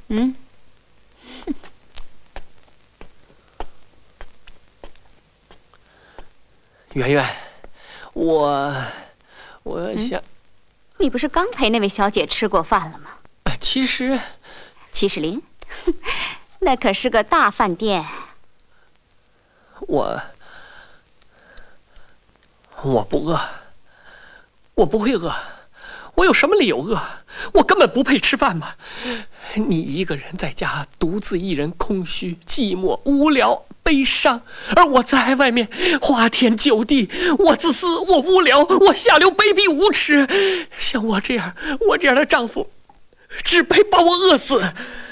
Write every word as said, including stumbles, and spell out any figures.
嗯。 圆圆，我我想、嗯， 你不是刚陪那位小姐吃过饭了吗？ 其实， 七十零，那可是个大饭店。 我我不饿，我不会饿，我有什么理由饿？我根本不配吃饭嘛！你一个人在家，独自一人，空虚、寂寞、无聊、悲伤，而我在外面花天酒地，我自私，我无聊，我下流、卑鄙、无耻。像我这样，我这样的丈夫，只配把我饿死。